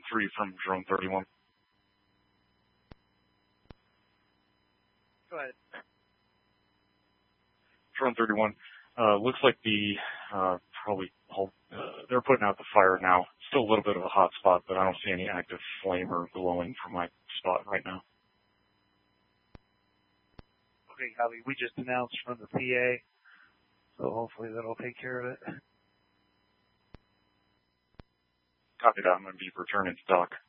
3 from Drone 31. Go ahead. Drone 31. Looks like they're putting out the fire now. Still a little bit of a hot spot, but I don't see any active flame or glowing from my spot right now. Okay, Copy. We just announced from the PA, so hopefully that'll take care of it. Copy that. I'm going to be returning to dock.